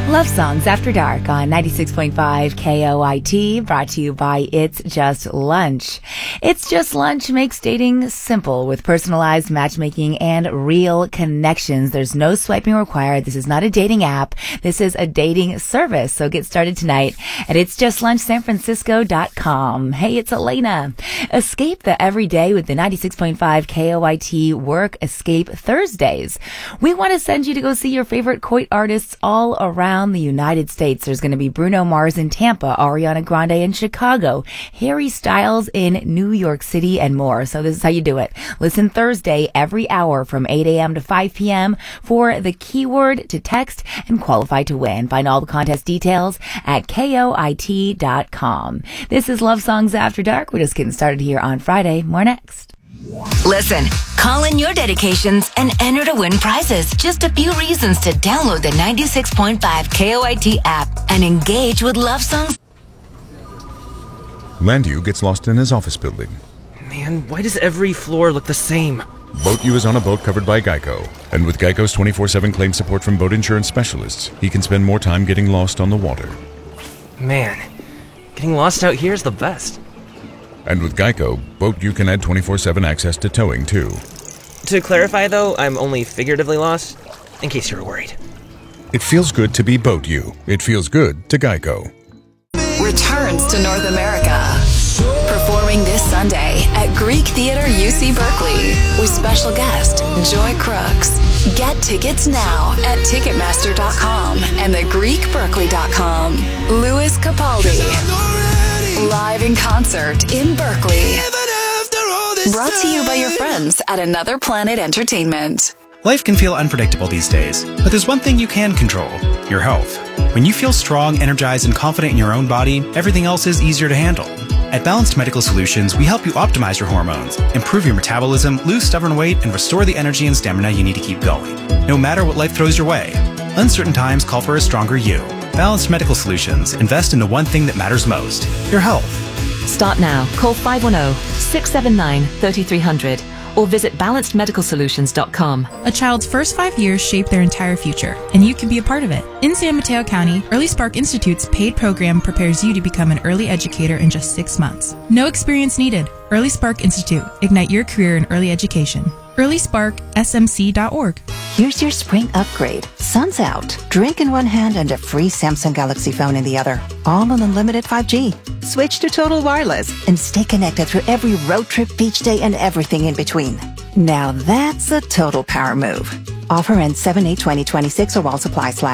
Love Songs After Dark on 96.5 KOIT, brought to you by It's Just Lunch. It's Just Lunch makes dating simple with personalized matchmaking and real connections. There's no swiping required. This is not a dating app. This is a dating service. So get started tonight at itsjustlunchsanfrancisco.com. Hey, it's Elena. Escape the everyday with the 96.5 KOIT Work Escape Thursdays. We want to send you to go see your favorite Coit artists all around the United States. There's going to be Bruno Mars in Tampa, Ariana Grande in Chicago, Harry Styles in New York City, and more. So this is how you do it. Listen Thursday every hour from 8 a.m. to 5 p.m. for the keyword to text and qualify to win. Find all the contest details at KOIT.com. This is Love Songs After Dark. We're just getting started here on Friday. More next. Listen, call in your dedications and enter to win prizes. Just a few reasons to download the 96.5 KOIT app and engage with Love Songs. Landu gets lost in his office building. Man, why does every floor look the same? Boat U is on a boat covered by Geico. And with Geico's 24/7 claim support from boat insurance specialists, he can spend more time getting lost on the water. Man, getting lost out here is the best. And with Geico, Boat U can add 24/7 access to towing, too. To clarify, though, I'm only figuratively lost, in case you were worried. It feels good to be Boat U. It feels good to Geico. Returns to North America. Performing this Sunday at Greek Theater UC Berkeley with special guest Joy Crooks. Get tickets now at Ticketmaster.com and thegreekberkeley.com. Louis Capaldi. Live in concert in Berkeley. Brought to you by your friends at Another Planet Entertainment. Life can feel unpredictable these days, but there's one thing you can control: your health. When you feel strong, energized, and confident in your own body, everything else is easier to handle. At Balanced Medical Solutions, we help you optimize your hormones, improve your metabolism, lose stubborn weight, and restore the energy and stamina you need to keep going, no matter what life throws your way. Uncertain times call for a stronger you. Balanced Medical Solutions. Invest in the one thing that matters most: your health. Start now. Call 510-679-3300 or visit balancedmedicalsolutions.com. A child's first 5 years shape their entire future, and you can be a part of it. In San Mateo County, Early Spark Institute's paid program prepares you to become an early educator in just 6 months. No experience needed. Early Spark Institute. Ignite your career in early education. earlysparksmc.org. Here's your spring upgrade. Sun's out. Drink in one hand and a free Samsung Galaxy phone in the other. All on unlimited 5G. Switch to Total Wireless and stay connected through every road trip, beach day, and everything in between. Now that's a total power move. Offer ends 7/8/2026 or while supplies last.